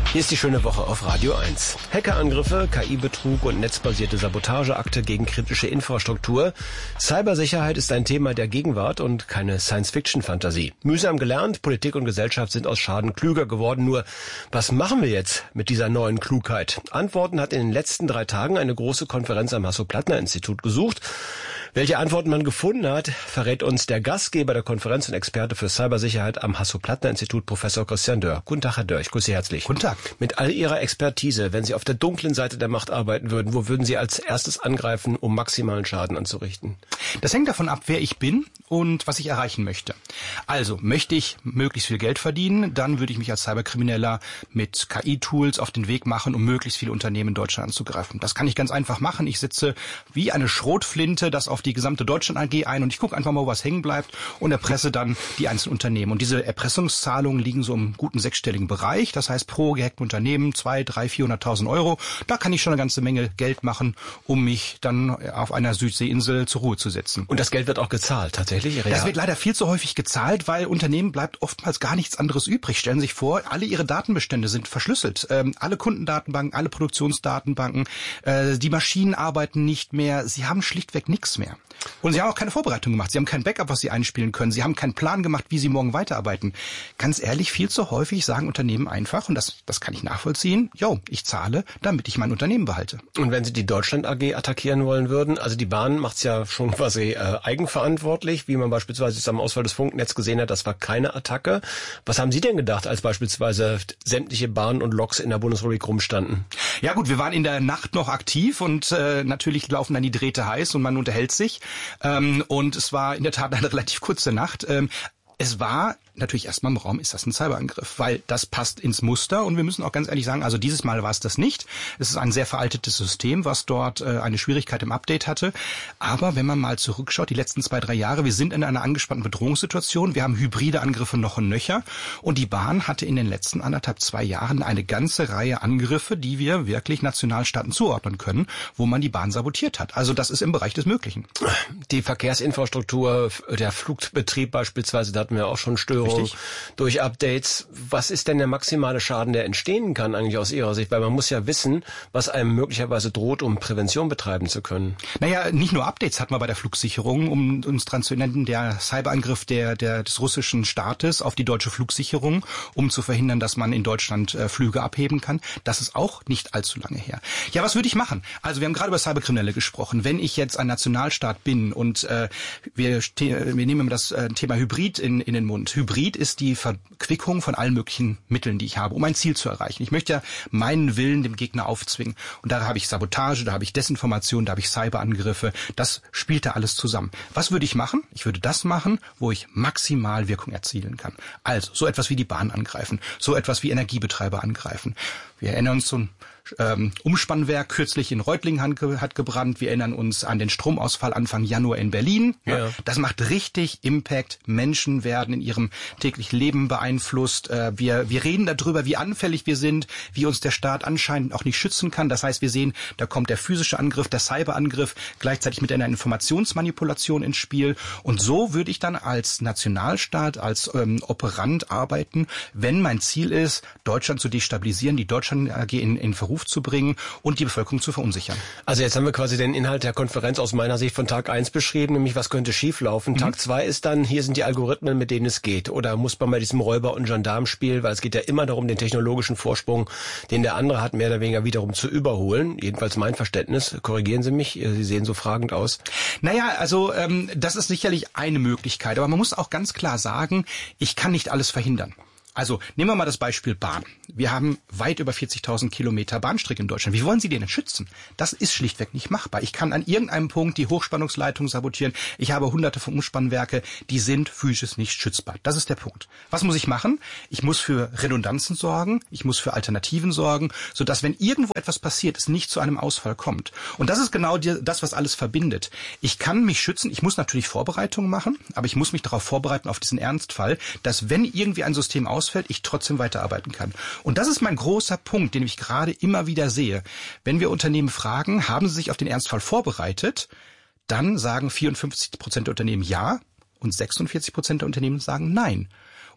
Hier ist die schöne Woche auf Radio 1. Hackerangriffe, KI-Betrug und netzbasierte Sabotageakte gegen kritische Infrastruktur. Cybersicherheit ist ein Thema der Gegenwart und keine Science-Fiction-Fantasie. Mühsam gelernt, Politik und Gesellschaft sind aus Schaden klüger geworden. Nur, was machen wir jetzt mit dieser neuen Klugheit? Antworten hat in den letzten 3 Tagen eine große Konferenz am Hasso-Plattner-Institut gesucht. Welche Antworten man gefunden hat, verrät uns der Gastgeber der Konferenz und Experte für Cybersicherheit am Hasso-Plattner-Institut, Professor Christian Dörr. Guten Tag, Herr Dörr, ich grüße Sie herzlich. Guten Tag. Mit all Ihrer Expertise, wenn Sie auf der dunklen Seite der Macht arbeiten würden, wo würden Sie als erstes angreifen, um maximalen Schaden anzurichten? Das hängt davon ab, wer ich bin und was ich erreichen möchte. Also, möchte ich möglichst viel Geld verdienen, dann würde ich mich als Cyberkrimineller mit KI-Tools auf den Weg machen, um möglichst viele Unternehmen in Deutschland anzugreifen. Das kann ich ganz einfach machen. Ich setze wie eine Schrotflinte das auf die gesamte Deutschland AG ein und ich gucke einfach mal, wo was hängen bleibt und erpresse dann die einzelnen Unternehmen. Und diese Erpressungszahlungen liegen so im guten 6-stelligen Bereich. Das heißt, pro gehackten Unternehmen 200.000, 300.000, 400.000 Euro. Da kann ich schon eine ganze Menge Geld machen, um mich dann auf einer Südseeinsel zur Ruhe zu setzen. Und das Geld wird auch gezahlt, tatsächlich? Real? Das wird leider viel zu häufig gezahlt, weil Unternehmen bleibt oftmals gar nichts anderes übrig. Stellen Sie sich vor, alle Ihre Datenbestände sind verschlüsselt. Alle Kundendatenbanken, alle Produktionsdatenbanken, die Maschinen arbeiten nicht mehr. Sie haben schlichtweg nichts mehr. Und Sie haben auch keine Vorbereitung gemacht. Sie haben kein Backup, was Sie einspielen können. Sie haben keinen Plan gemacht, wie Sie morgen weiterarbeiten. Ganz ehrlich, viel zu häufig sagen Unternehmen einfach, und das kann ich nachvollziehen, ich zahle, damit ich mein Unternehmen behalte. Und wenn Sie die Deutschland AG attackieren wollen würden, also die Bahn macht's ja schon quasi eigenverantwortlich, wie man beispielsweise am Ausfall des Funknetz gesehen hat, das war keine Attacke. Was haben Sie denn gedacht, als beispielsweise sämtliche Bahnen und Loks in der Bundesrepublik rumstanden? Ja gut, wir waren in der Nacht noch aktiv und natürlich laufen dann die Drähte heiß und man unterhält sich. Und es war in der Tat eine relativ kurze Nacht. Es war natürlich erstmal im Raum, ist das ein Cyberangriff, weil das passt ins Muster und wir müssen auch ganz ehrlich sagen, also dieses Mal war es das nicht. Es ist ein sehr veraltetes System, was dort eine Schwierigkeit im Update hatte. Aber wenn man mal zurückschaut, die letzten 2-3 Jahre, wir sind in einer angespannten Bedrohungssituation, wir haben hybride Angriffe noch und nöcher und die Bahn hatte in den letzten 1,5-2 Jahren eine ganze Reihe Angriffe, die wir wirklich Nationalstaaten zuordnen können, wo man die Bahn sabotiert hat. Also das ist im Bereich des Möglichen. Die Verkehrsinfrastruktur, der Flugbetrieb beispielsweise, da hatten wir auch schon Störungen. Richtig. Durch Updates. Was ist denn der maximale Schaden, der entstehen kann eigentlich aus Ihrer Sicht? Weil man muss ja wissen, was einem möglicherweise droht, um Prävention betreiben zu können. Naja, nicht nur Updates hatten wir bei der Flugsicherung, um uns dran zu nennen, der Cyberangriff des russischen Staates auf die deutsche Flugsicherung, um zu verhindern, dass man in Deutschland Flüge abheben kann. Das ist auch nicht allzu lange her. Ja, was würde ich machen? Also wir haben gerade über Cyberkriminelle gesprochen. Wenn ich jetzt ein Nationalstaat bin und wir nehmen das Thema Hybrid in den Mund. Hybrid ist die Verquickung von allen möglichen Mitteln, die ich habe, um ein Ziel zu erreichen. Ich möchte ja meinen Willen dem Gegner aufzwingen. Und da habe ich Sabotage, da habe ich Desinformation, da habe ich Cyberangriffe. Das spielt da alles zusammen. Was würde ich machen? Ich würde das machen, wo ich maximal Wirkung erzielen kann. Also so etwas wie die Bahn angreifen, so etwas wie Energiebetreiber angreifen. Wir erinnern uns so ein Umspannwerk kürzlich in Reutlingen hat gebrannt. Wir erinnern uns an den Stromausfall Anfang Januar in Berlin. Ja. Das macht richtig Impact. Menschen werden in ihrem täglichen Leben beeinflusst. Wir reden darüber, wie anfällig wir sind, wie uns der Staat anscheinend auch nicht schützen kann. Das heißt, wir sehen, da kommt der physische Angriff, der Cyberangriff gleichzeitig mit einer Informationsmanipulation ins Spiel. Und so würde ich dann als Nationalstaat, als Operant arbeiten, wenn mein Ziel ist, Deutschland zu destabilisieren, die Deutschland AG in Verruf zu bringen und die Bevölkerung zu verunsichern. Also jetzt haben wir quasi den Inhalt der Konferenz aus meiner Sicht von Tag 1 beschrieben, nämlich was könnte schieflaufen. Tag 2 ist dann, hier sind die Algorithmen, mit denen es geht. Oder muss man bei diesem Räuber- und Gendarmspiel, weil es geht ja immer darum, den technologischen Vorsprung, den der andere hat, mehr oder weniger wiederum zu überholen. Jedenfalls mein Verständnis. Korrigieren Sie mich, Sie sehen so fragend aus. Naja, also das ist sicherlich eine Möglichkeit. Aber man muss auch ganz klar sagen, ich kann nicht alles verhindern. Also nehmen wir mal das Beispiel Bahn. Wir haben weit über 40.000 Kilometer Bahnstrecke in Deutschland. Wie wollen Sie den denn schützen? Das ist schlichtweg nicht machbar. Ich kann an irgendeinem Punkt die Hochspannungsleitung sabotieren. Ich habe hunderte von Umspannwerke, die sind physisch nicht schützbar. Das ist der Punkt. Was muss ich machen? Ich muss für Redundanzen sorgen. Ich muss für Alternativen sorgen, sodass, wenn irgendwo etwas passiert, es nicht zu einem Ausfall kommt. Und das ist genau das, was alles verbindet. Ich kann mich schützen. Ich muss natürlich Vorbereitungen machen, aber ich muss mich darauf vorbereiten, auf diesen Ernstfall, dass, wenn irgendwie ein System ausfällt, ich trotzdem weiterarbeiten kann. Und das ist mein großer Punkt, den ich gerade immer wieder sehe. Wenn wir Unternehmen fragen, haben sie sich auf den Ernstfall vorbereitet, dann sagen 54% der Unternehmen ja und 46% der Unternehmen sagen nein.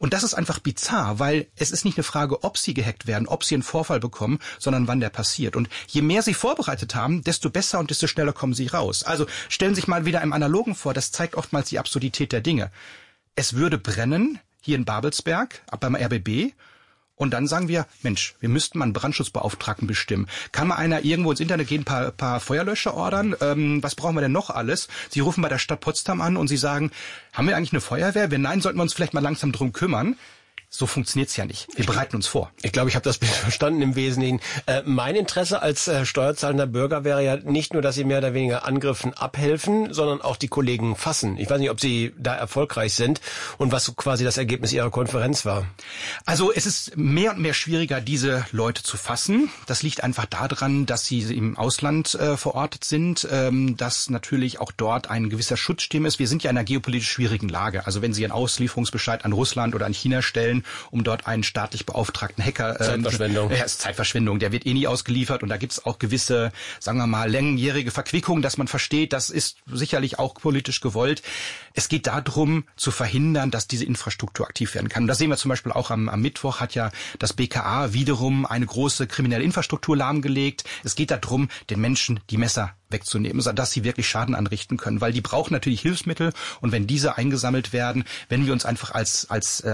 Und das ist einfach bizarr, weil es ist nicht eine Frage, ob sie gehackt werden, ob sie einen Vorfall bekommen, sondern wann der passiert. Und je mehr sie vorbereitet haben, desto besser und desto schneller kommen sie raus. Also stellen Sie sich mal wieder im Analogen vor, das zeigt oftmals die Absurdität der Dinge. Es würde brennen, hier in Babelsberg, beim RBB, und dann sagen wir, Mensch, wir müssten mal einen Brandschutzbeauftragten bestimmen. Kann mal einer irgendwo ins Internet gehen, ein paar Feuerlöscher ordern? Was brauchen wir denn noch alles? Sie rufen bei der Stadt Potsdam an und Sie sagen, haben wir eigentlich eine Feuerwehr? Wenn nein, sollten wir uns vielleicht mal langsam drum kümmern. So funktioniert's ja nicht. Wir bereiten uns vor. Ich glaube, ich habe das verstanden im Wesentlichen. Mein Interesse als steuerzahlender Bürger wäre ja nicht nur, dass Sie mehr oder weniger Angriffen abhelfen, sondern auch die Kollegen fassen. Ich weiß nicht, ob Sie da erfolgreich sind und was so quasi das Ergebnis Ihrer Konferenz war. Also es ist mehr und mehr schwieriger, diese Leute zu fassen. Das liegt einfach daran, dass sie im Ausland verortet sind, dass natürlich auch dort ein gewisser Schutzsystem ist. Wir sind ja in einer geopolitisch schwierigen Lage. Also wenn Sie einen Auslieferungsbescheid an Russland oder an China stellen, um dort einen staatlich beauftragten Hacker... Zeitverschwendung. Ja, ist Zeitverschwendung. Der wird nie ausgeliefert und da gibt es auch gewisse, sagen wir mal, längenjährige Verquickungen, dass man versteht, das ist sicherlich auch politisch gewollt. Es geht darum, zu verhindern, dass diese Infrastruktur aktiv werden kann. Und das sehen wir zum Beispiel auch am Mittwoch, hat ja das BKA wiederum eine große kriminelle Infrastruktur lahmgelegt. Es geht darum, den Menschen die Messer wegzunehmen, sodass sie wirklich Schaden anrichten können, weil die brauchen natürlich Hilfsmittel und wenn diese eingesammelt werden, wenn wir uns einfach als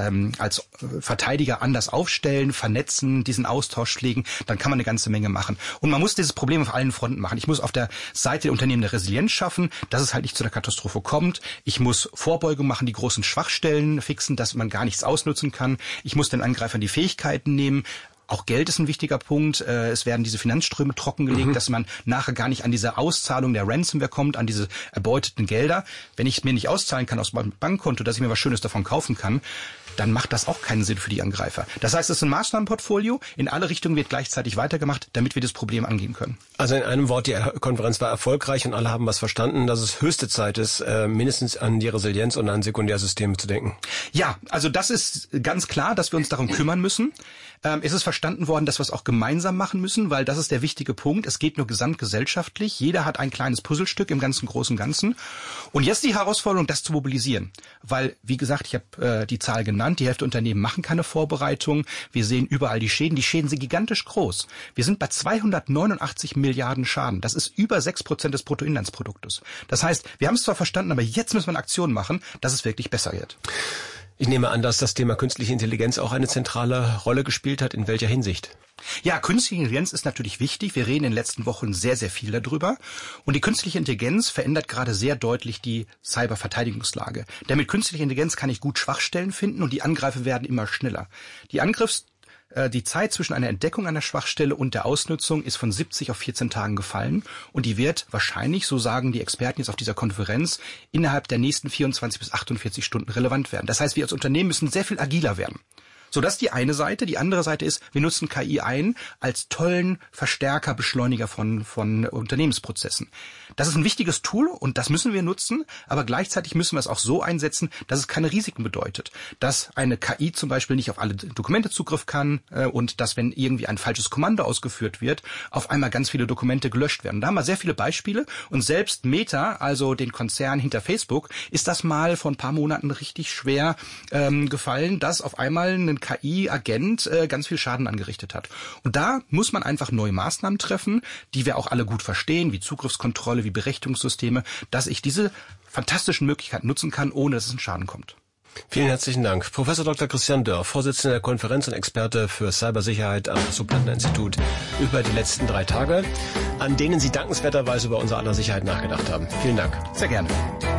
Verteidiger anders aufstellen, vernetzen, diesen Austausch pflegen, dann kann man eine ganze Menge machen. Und man muss dieses Problem auf allen Fronten machen. Ich muss auf der Seite der Unternehmen eine Resilienz schaffen, dass es halt nicht zu einer Katastrophe kommt. Ich muss Vorbeugung machen, die großen Schwachstellen fixen, dass man gar nichts ausnutzen kann. Ich muss den Angreifern die Fähigkeiten nehmen. Auch Geld ist ein wichtiger Punkt. Es werden diese Finanzströme trockengelegt, dass man nachher gar nicht an diese Auszahlung der Ransomware kommt, an diese erbeuteten Gelder. Wenn ich mir nicht auszahlen kann aus meinem Bankkonto, dass ich mir was Schönes davon kaufen kann, dann macht das auch keinen Sinn für die Angreifer. Das heißt, es ist ein Maßnahmenportfolio. In alle Richtungen wird gleichzeitig weitergemacht, damit wir das Problem angehen können. Also in einem Wort, die Konferenz war erfolgreich und alle haben was verstanden, dass es höchste Zeit ist, mindestens an die Resilienz und an Sekundärsysteme zu denken. Ja, also das ist ganz klar, dass wir uns darum kümmern müssen. Es ist verstanden worden, dass wir es auch gemeinsam machen müssen, weil das ist der wichtige Punkt. Es geht nur gesamtgesellschaftlich. Jeder hat ein kleines Puzzlestück im ganzen Großen und Ganzen. Und jetzt die Herausforderung, das zu mobilisieren. Weil, wie gesagt, ich habe die Zahl genannt, die Hälfte der Unternehmen machen keine Vorbereitung. Wir sehen überall die Schäden. Die Schäden sind gigantisch groß. Wir sind bei 289 Milliarden Schaden. Das ist über 6% des Bruttoinlandsproduktes. Das heißt, wir haben es zwar verstanden, aber jetzt müssen wir eine Aktion machen, dass es wirklich besser wird. Ich nehme an, dass das Thema künstliche Intelligenz auch eine zentrale Rolle gespielt hat. In welcher Hinsicht? Ja, künstliche Intelligenz ist natürlich wichtig. Wir reden in den letzten Wochen sehr, sehr viel darüber. Und die künstliche Intelligenz verändert gerade sehr deutlich die Cyberverteidigungslage. Denn mit künstlicher Intelligenz kann ich gut Schwachstellen finden und die Angriffe werden immer schneller. Die Zeit zwischen einer Entdeckung einer Schwachstelle und der Ausnutzung ist von 70 auf 14 Tagen gefallen und die wird wahrscheinlich, so sagen die Experten jetzt auf dieser Konferenz, innerhalb der nächsten 24 bis 48 Stunden relevant werden. Das heißt, wir als Unternehmen müssen sehr viel agiler werden. So, das ist die eine Seite. Die andere Seite ist, wir nutzen KI als tollen Verstärker, Beschleuniger von Unternehmensprozessen. Das ist ein wichtiges Tool und das müssen wir nutzen, aber gleichzeitig müssen wir es auch so einsetzen, dass es keine Risiken bedeutet. Dass eine KI zum Beispiel nicht auf alle Dokumente Zugriff kann und dass, wenn irgendwie ein falsches Kommando ausgeführt wird, auf einmal ganz viele Dokumente gelöscht werden. Da haben wir sehr viele Beispiele und selbst Meta, also den Konzern hinter Facebook, ist das mal vor ein paar Monaten richtig schwer gefallen, dass auf einmal ein KI-Agent ganz viel Schaden angerichtet hat. Und da muss man einfach neue Maßnahmen treffen, die wir auch alle gut verstehen, wie Zugriffskontrolle, wie Berechtigungssysteme, dass ich diese fantastischen Möglichkeiten nutzen kann, ohne dass es ein Schaden kommt. Vielen herzlichen Dank. Professor Dr. Christian Dörr, Vorsitzender der Konferenz und Experte für Cybersicherheit am Hasso-Plattner-Institut, über die letzten 3 Tage, an denen Sie dankenswerterweise über unser aller Sicherheit nachgedacht haben. Vielen Dank. Sehr gerne.